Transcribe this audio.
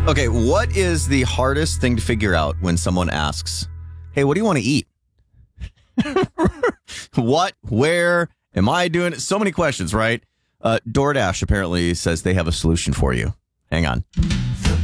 Okay, what is the hardest thing to figure out when someone asks, hey, what do you want to eat? What? Where? Am I doing it? So many questions, right? DoorDash apparently says they have a solution for you. Hang on.